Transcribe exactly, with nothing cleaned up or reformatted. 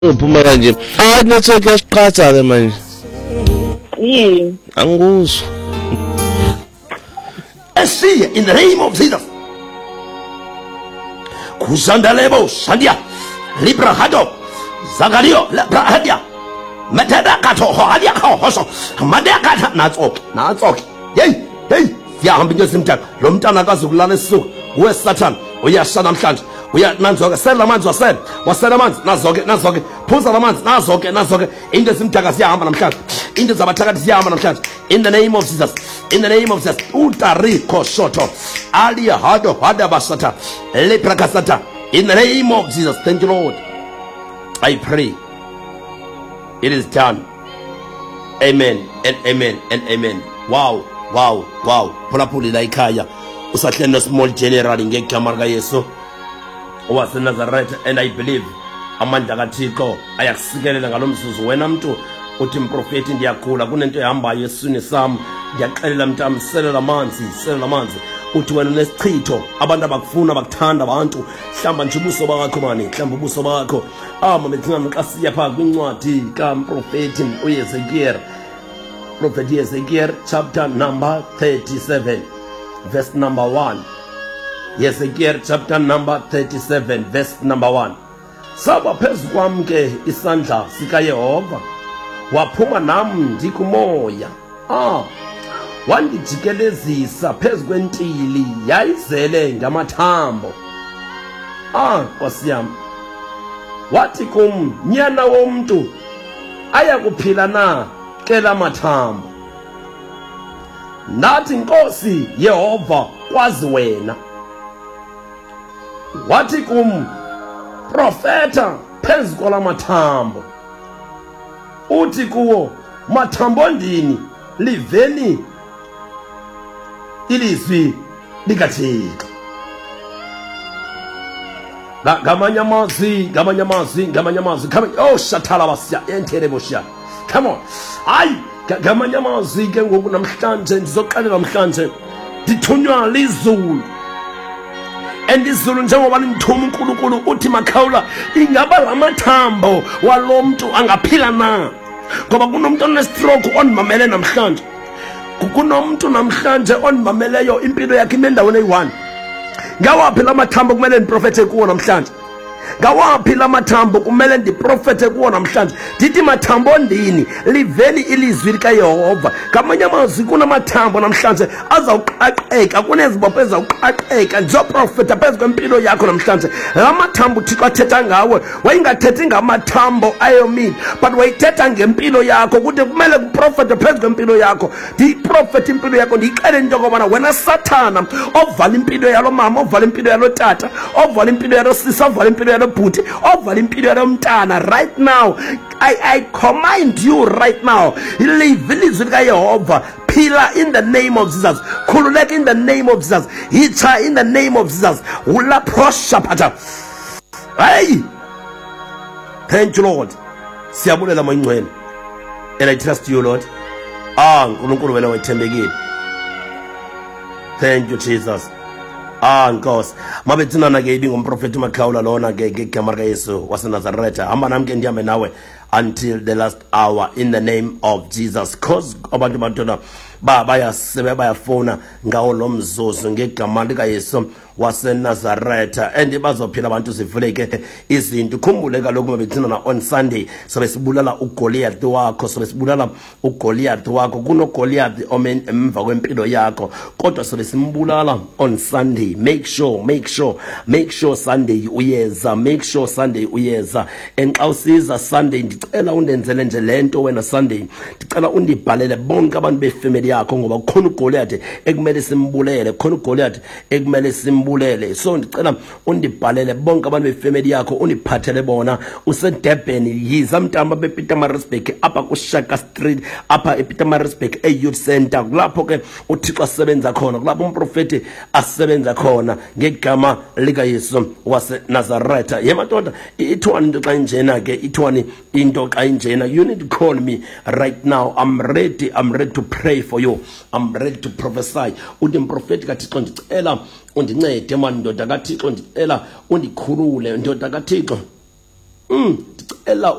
uphuma kanje ah network yasiqhatha ke manje yini angikuzwa See in the name of Jesus. Kuzandalebo Sandia Libra Hado Zagario Libra Hadia Matada Kato Hadia Hoso Madakata Nazo Nazo Yay Hey Yahambin Simtak Lomtana Gazulana Su West Satan we are Saddam Shant we are Nanzoga Salamans was said was Salamans Nazoke Nazoke Pusalamans Nazoke Nazoke in the Simtakas Yaman Shant in the Zabatakas Yaman Shant in the name of Jesus. In the name of Jesus, Utari Kosoto, Alia Hado Hadabasata, Leprakasata. In the name of Jesus, thank you, Lord. I pray. It is done. Amen and amen and amen. Wow, wow, wow. Pulapuli laikaya. Usatlendo small general in Gekamarga Yeso. Was in Nazareth, and I believe Amanda Gatiko. I accidentally when I'm to. Uthi mprofeti ndiyakula kunento ehambayo esiswini sam ndiyaxelela mntami selela amanzi selela amanzi uthi wena nesichitho abantu abakufuna bakuthanda abantu hlamba nje ubuso bakho mani hlamba ubuso bakho ama methina xa siya pha kwincwadi kamprofeti uYezekiel Prophet Ezekiel chapter number thirty-seven verse number one Ezekiel chapter number thirty-seven verse number one Saba phezu kwam ke isandla sika Yehova waphuma nami ndikumoya ah wandijikelezisa phezu kwentili yayizele ngamathambo ah kwasiyami wathi kum nyana womntu ayakuphila na ke la mathambo nathi Nkosi Yehova kwazi wena wathi kum profeta phezu kwala mathambo uthi kuwo mathambo ndini liveni ilizwi likaThixo ngamanye amazwi ngamanye amazwi ngamanye amazwi come oh shathala basya enterebosha come on hayi ngamanye amazwi ke ngoku namhlanje ndizoqalela namhlanje ndithunywa lizulu andizulu njengoba nithuma uNkulunkulu uthi makhawula ingaba lamathambo walomuntu angaphila na ngoba kunomuntu onestroke onimamele namhlanje kunomuntu namhlanje onimameleyo impilo yakhe imendaweni eyi-one ngawaphi lamathambo kumele ndiprofethe kuwo namhlanje ngawaphi lamathambo kumele ndiprofethe kuwo namhlanje ndithi mathambo ndini liveni ilizwi likaYehova ngamanye amazwi kunamathambo namhlanje azawuqaqeka kunezibopho ezawuqaqeka ndizoprofetha phezu kwempilo yakho namhlanje lamathambo uThixo athetha ngawe wayingathethi ngamathambo ayomini but wayithetha ngempilo yakho ukuthi kumele kuprofethe phezu kwempilo yakho ndiyiprofethe impilo yakho ndiyixele into yokubana wena Sathana ovala impilo yalo mama ovala impilo yalo tata ovala impilo yalo sisa ovala impilo yalo bhuti ovala impilo yalo mntana right now I, I command you right now live ilizwi likaYehova phila in the name of Jesus khululeka in the name of Jesus hitsha in the name of Jesus ulaprosha phatha hey thank you Lord siyabulela moyingcwele and I trust you Lord ah uNkulunkulu wena wethembekile thank you Jesus ah Nkosi mabe tsinana ke ibingumprofeti uMakhawula lona ke ngegama lika Yesu waseNazaretha hamba nami ke ndihambe nawe until the last hour in the name of Jesus cause abantu bantwana ba bayasebe bayafona ngawo lo mzuzu ngegama lika Yesu waseNazaretha and bazophila abantu sivuleke izinto khumbule kaloku mabethina on Sunday sobe sibulala uGoliath wakho sobe sibulala uGoliath wakho kuno Goliath omen emva kwempilo yakho kodwa sobe simbulala on Sunday make sure make sure make sure Sunday uyeza make sure Sunday uyeza and xa usiza Sunday ndicela undenzele nje lento wena Sunday ndicela undibhalele bonke abantu befamily yakho ngoba kukhona uGoliath ekumele simbulele kukhona uGoliath ekumele simbulele so ndicela undibhalele bonke abantu befamily yakho uniphathele bona useDurban yiza mntamba bePietermaritzburg apha kuShaka Street apha ePietermaritzburg eYouth Center kulapho ke uThixo asebenza khona kulapho umprofeti asebenza khona ngegama lika Yesu waseNazaretha yemadoda ithwani into xa injena ke ithwani into xa injena you need to call me right now I'm ready I'm ready to pray for you I'm ready to prophesy uthi umprofeti kaThixo ndicela undincede man ndoda kaThixo ndicela undikhulule ndoda kaThixo mm ndicela